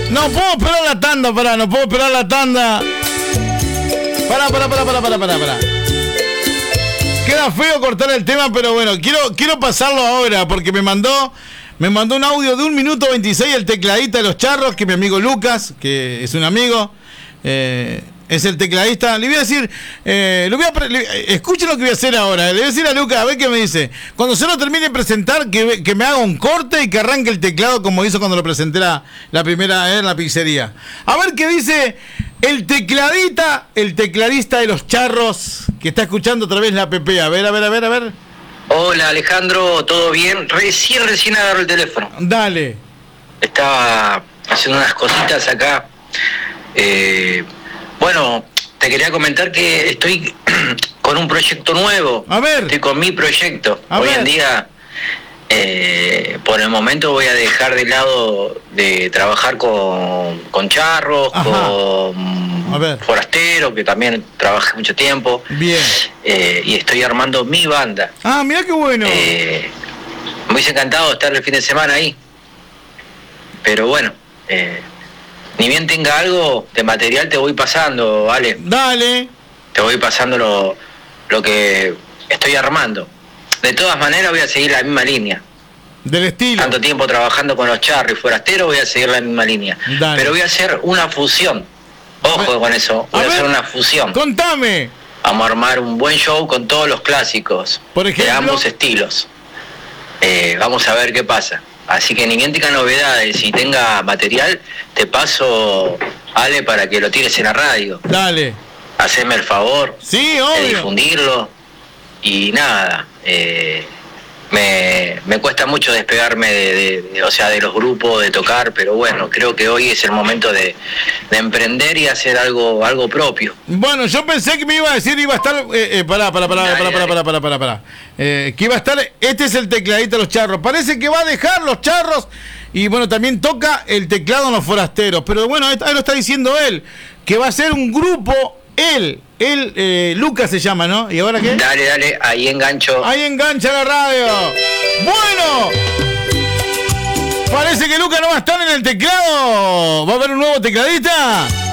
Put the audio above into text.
No puedo esperar la tanda, no puedo esperar la tanda. Pará. Queda feo cortar el tema, pero bueno, quiero pasarlo ahora, porque me mandó un audio de 1 minuto 26 el tecladista de Los Charros, que es mi amigo Lucas, que es un amigo, es el tecladista. Le voy a decir, escuchen lo que voy a hacer ahora. Le voy a decir a Lucas, a ver qué me dice. Cuando se lo termine de presentar, que me haga un corte y que arranque el teclado como hizo cuando lo presenté la primera vez en la pizzería. A ver qué dice el tecladista de Los Charros, que está escuchando otra vez la app. A ver. Hola Alejandro, ¿todo bien? Recién agarro el teléfono. Dale. Estaba haciendo unas cositas acá. Bueno, te quería comentar que estoy con un proyecto nuevo. A ver. Estoy con mi proyecto. Hoy en día, por el momento voy a dejar de lado de trabajar con charros, con forasteros, que también trabajé mucho tiempo. Bien. Y estoy armando mi banda. Ah, mira qué bueno. Me hubiese encantado estar el fin de semana ahí. Pero bueno, ni bien tenga algo de material te voy pasando, ¿vale? Dale. Te voy pasando lo que estoy armando. De todas maneras voy a seguir la misma línea. Del estilo. Tanto tiempo trabajando con los charros y forasteros, voy a seguir la misma línea. Dale. Pero voy a hacer una fusión. Ojo con eso, voy a hacer una fusión. Contame. Vamos a armar un buen show con todos los clásicos. Por ejemplo, de ambos estilos. Vamos a ver qué pasa. Así que ni bien tenga novedades, si tenga material, te paso, Ale, para que lo tires en la radio. Dale. Haceme el favor. Sí, obvio. De difundirlo. Y nada, me cuesta mucho despegarme de los grupos, de tocar, pero bueno, creo que hoy es el momento de emprender y hacer algo propio. Bueno, yo pensé que me iba a decir, iba a estar, pará. Que iba a estar, este es el tecladito de Los Charros. Parece que va a dejar Los Charros y bueno, también toca el teclado en Los Forasteros. Pero bueno, ahí lo está diciendo él, que va a ser un grupo, él, Lucas se llama, ¿no? ¿Y ahora qué? Dale, ahí engancho. Ahí engancha la radio. Bueno, parece que Lucas no va a estar en el teclado. ¿Va a haber un nuevo tecladista?